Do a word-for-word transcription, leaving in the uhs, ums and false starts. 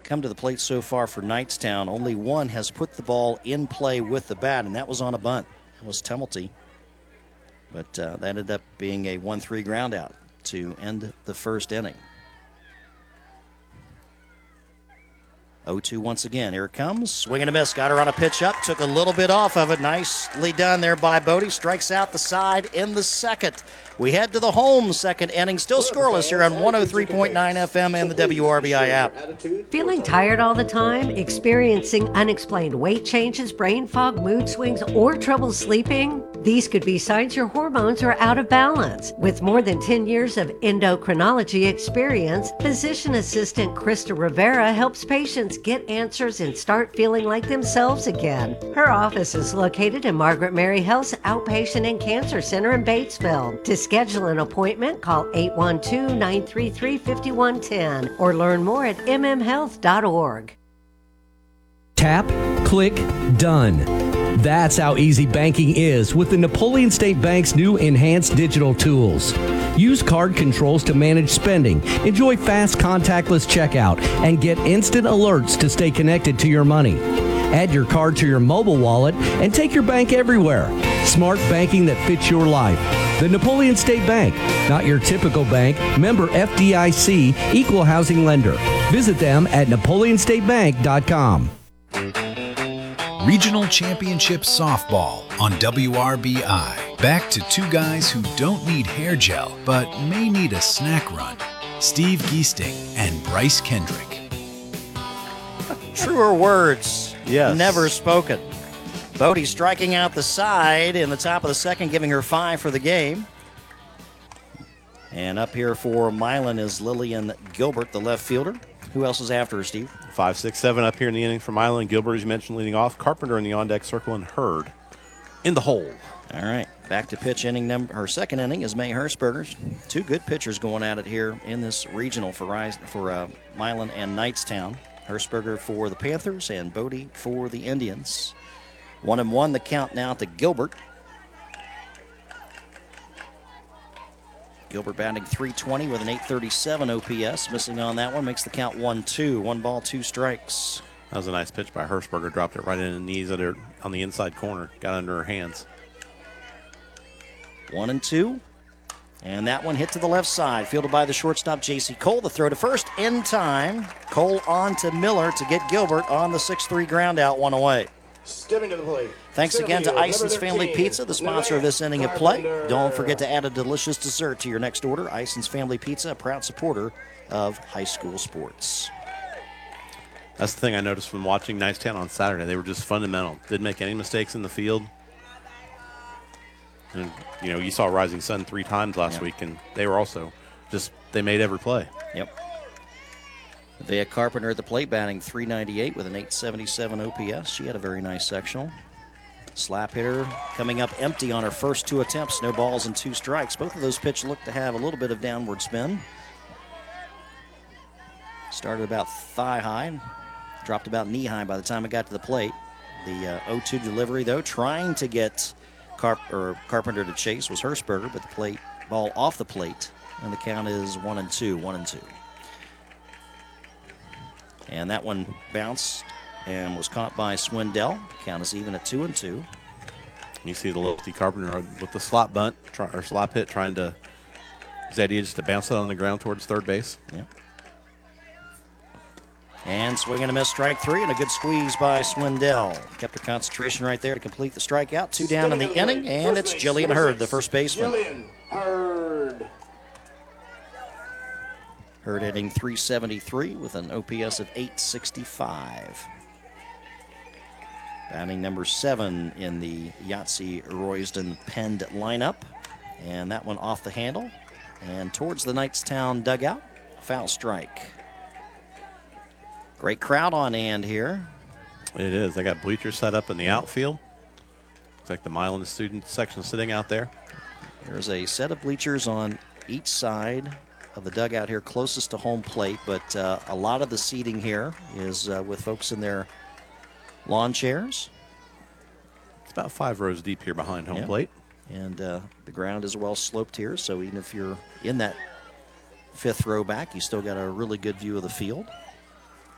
come to the plate so far for Knightstown, only one has put the ball in play with the bat, and that was on a bunt. That was Temelty. But uh, that ended up being a one three ground out to end the first inning. oh two once again. Here it comes. Swing and a miss. Got her on a pitch up. Took a little bit off of it. Nicely done there by Bodie. Strikes out the side in the second. We head to the home second inning. Still scoreless here on one oh three point nine F M and the W R B I app. Feeling tired all the time? Experiencing unexplained weight changes, brain fog, mood swings, or trouble sleeping? These could be signs your hormones are out of balance. With more than ten years of endocrinology experience, physician assistant Krista Rivera helps patients get answers and start feeling like themselves again. Her office is located in Margaret Mary Health's Outpatient and Cancer Center in Batesville. To schedule an appointment, call eight one two, nine three three, five one one zero or learn more at m m health dot org. Tap, click, done. That's how easy banking is with the Napoleon State Bank's new enhanced digital tools. Use card controls to manage spending, enjoy fast contactless checkout, and get instant alerts to stay connected to your money. Add your card to your mobile wallet and take your bank everywhere. Smart banking that fits your life. The Napoleon State Bank, not your typical bank, member F D I C, equal housing lender. Visit them at napoleon state bank dot com. Regional Championship Softball on W R B I. Back to two guys who don't need hair gel, but may need a snack run. Steve Giesting and Bryce Kendrick. Truer words. Yes. Never spoken. Bodie striking out the side in the top of the second, giving her five for the game. And up here for Milan is Lillian Gilbert, the left fielder. Who else is after her, Steve? Five, six, seven up here in the inning for Milan. Gilbert, as you mentioned, leading off. Carpenter in the on-deck circle, and Hurd in the hole. All right, back to pitch inning number. Her second inning is May Hershberger. Two good pitchers going at it here in this regional for Rise, for uh, Milan and Knightstown. Hershberger for the Panthers and Bodie for the Indians. One and one the count now to Gilbert. Gilbert batting three twenty with an eight thirty-seven O P S. Missing on that one makes the count one two. One ball, two strikes. That was a nice pitch by Hershberger. Dropped it right in the knees at her, on the inside corner. Got under her hands. One and two. And that one hit to the left side. Fielded by the shortstop, J C Cole. The throw to first in time. Cole on to Miller to get Gilbert on the six three ground out, one away. Stepping to the plate. Thanks again to Ison's Family Pizza, the sponsor of this inning of play. Don't forget to add a delicious dessert to your next order. Ison's Family Pizza, a proud supporter of high school sports. That's the thing I noticed from watching Knightstown on Saturday. They were just fundamental. Didn't make any mistakes in the field. And, you know, you saw Rising Sun three times last Yep. week, and they were also just, they made every play. Yep. Vea Carpenter at the plate, batting three ninety-eight with an eight seventy-seven O P S. She had a very nice sectional. Slap hitter coming up empty on her first two attempts. No balls and two strikes. Both of those pitches look to have a little bit of downward spin. Started about thigh high, dropped about knee high by the time it got to the plate. The uh, oh two delivery, though, trying to get Carp- or Carpenter to chase was Hershberger, but the plate ball off the plate, and the count is one and two, one and two. And that one bounced and was caught by Swindell. Count is even at two and two. You see the lefty Carpenter with the slap bunt, try, or slap hit, trying to, his idea just to bounce it on the ground towards third base. Yep. And swing and a miss, strike three, and a good squeeze by Swindell. Kept her concentration right there to complete the strikeout. Two down in the inning, and it's Jillian Hurd, the first baseman. Jillian Hurd. Hurd hitting three seventy-three with an O P S of eight sixty-five. Batting number seven in the Yahtzee Royston penned lineup. And that one off the handle. And towards the Knightstown dugout, foul strike. Great crowd on hand here. It is. They got bleachers set up in the outfield. Looks like the Milan student section sitting out there. There's a set of bleachers on each side of the dugout here closest to home plate, but uh, a lot of the seating here is uh, with folks in their lawn chairs. It's about five rows deep here behind home Yeah. plate. And uh, the ground is well sloped here, so even if you're in that fifth row back, you still got a really good view of the field.